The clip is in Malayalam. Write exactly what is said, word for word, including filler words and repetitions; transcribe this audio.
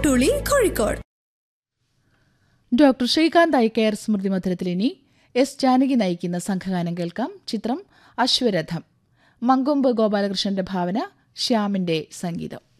Kottooli Kozhikode. Doctor Srikanth eye care സ്മൃതി മധുരത്തിൽ ഇനി എസ് ജാനകി നയിക്കുന്ന സംഘഗാനം കേൾക്കാം. ചിത്രം അശ്വരഥം. മങ്കൊമ്പ് ഗോപാലകൃഷ്ണന്റെ ഭാവന, ശ്യാമിന്റെ സംഗീതം.